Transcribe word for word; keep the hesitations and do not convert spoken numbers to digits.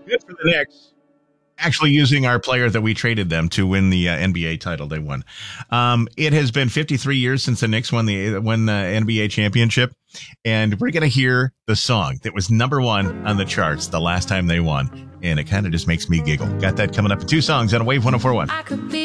Good for the Knicks. Actually using our player that we traded them to win the uh, N B A title they won. Um, it has been fifty-three years since the Knicks won the won the N B A championship, and we're going to hear the song that was number one on the charts the last time they won, and it kind of just makes me giggle. Got that coming up in two songs on a Wave one oh four one. I could be